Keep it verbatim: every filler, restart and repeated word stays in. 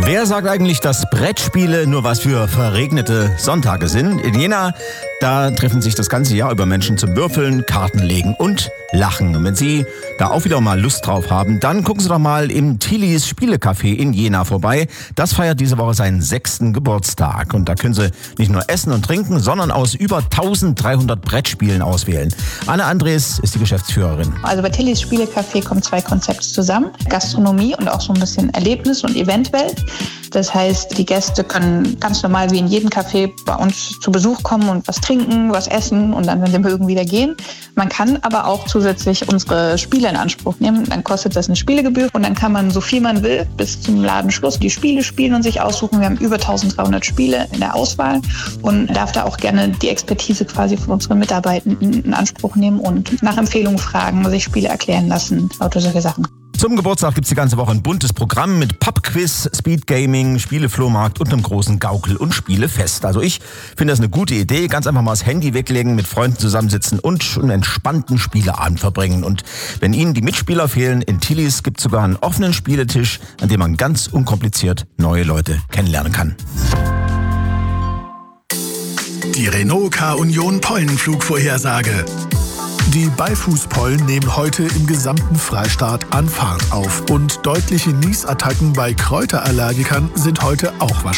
Wer sagt eigentlich, dass Brettspiele nur was für verregnete Sonntage sind? In Jena, da treffen sich das ganze Jahr über Menschen zum Würfeln, Karten legen und lachen. Und wenn Sie da auch wieder mal Lust drauf haben, dann gucken Sie doch mal im Tillis Spielecafé in Jena vorbei. Das feiert diese Woche seinen sechsten Geburtstag. Und da können Sie nicht nur essen und trinken, sondern aus über dreizehnhundert Brettspielen auswählen. Anne Andres ist die Geschäftsführerin. Also bei Tillis Spielecafé kommen zwei Konzepte zusammen. Gastronomie und auch so ein bisschen Erlebnis- und Eventwelt. Das heißt, die Gäste können ganz normal wie in jedem Café bei uns zu Besuch kommen und was trinken, was essen und dann, wenn sie mögen, wieder gehen. Man kann aber auch zusätzlich unsere Spiele in Anspruch nehmen. Dann kostet das eine Spielegebühr und dann kann man so viel man will bis zum Ladenschluss die Spiele spielen und sich aussuchen. Wir haben über dreizehnhundert Spiele in der Auswahl und darf da auch gerne die Expertise quasi von unseren Mitarbeitenden in Anspruch nehmen und nach Empfehlungen fragen, sich Spiele erklären lassen, lauter solche Sachen. Zum Geburtstag gibt's die ganze Woche ein buntes Programm mit Pubquiz, Speedgaming, Spieleflohmarkt und einem großen Gaukel- und Spielefest. Also ich finde das eine gute Idee. Ganz einfach mal das Handy weglegen, mit Freunden zusammensitzen und einen entspannten Spieleabend verbringen. Und wenn Ihnen die Mitspieler fehlen, in Tillis gibt's sogar einen offenen Spieletisch, an dem man ganz unkompliziert neue Leute kennenlernen kann. Die Renault K-Union Pollenflugvorhersage. Die Beifußpollen nehmen heute im gesamten Freistaat an Fahrt auf und deutliche Niesattacken bei Kräuterallergikern sind heute auch wahrscheinlich.